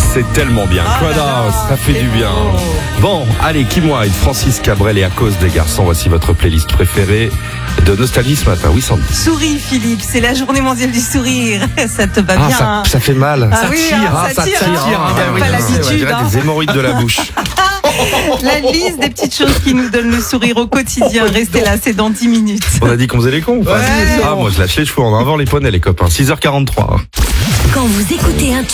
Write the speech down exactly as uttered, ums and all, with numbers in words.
c'est tellement bien. Ah Crowd là là, House, ça fait c'est du bien. beau. Bon, allez, qui moi avec Francis Cabrel et À cause des garçons. Voici votre playlist préférée de Nostalgie ce matin. Oui, Sandy. Souris, Philippe, c'est la journée mondiale du sourire. Ça te va Ah, bien. ça, hein. ça fait mal. Ah oui, tire, hein, ça tire, hein. Ah, T'as oui, pas non, l'habitude, c'est vrai, je dirais hein. des hémorroïdes de la bouche. La liste des petites choses qui nous donnent le sourire au quotidien. Restez là, c'est dans dix minutes. On a dit qu'on faisait les cons ou pas? Ouais. Ah, moi je lâche les cheveux en avant les poneys les copains. six heures quarante-trois. Quand vous écoutez un